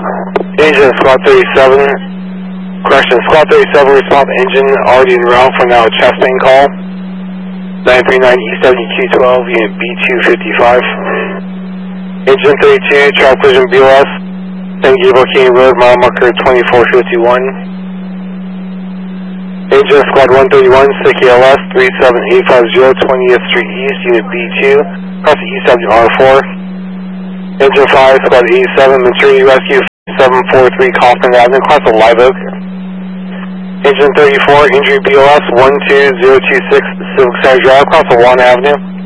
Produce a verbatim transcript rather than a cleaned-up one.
Engine Squad thirty-seven. Correction, Squad thirty-seven, response engine already en route for now chest pain call. nine three nine E seventy-two twelve, unit B two fifty-five. Engine thirty-two, track collision B O S. San Gabriel Canyon Road, mile marker twenty-four fifty-one. Engine Squad one thirty-one, S I C L S three seven eight five zero, twentieth Street East, unit B two, across the E seventy R four. Engine five, Squad eighty-seven, Maturity Rescue seven four three Kaufman Avenue, across the Live Oak. Engine thirty-four, injury B O S one two zero two six, Civic Center Drive, across the Juan Avenue.